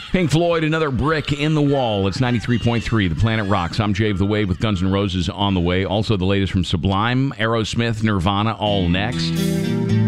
Pink Floyd, another brick in the wall. It's 93.3, The Planet Rocks. I'm Jay of the Wave with Guns N' Roses on the way. Also the latest from Sublime, Aerosmith, Nirvana, all next.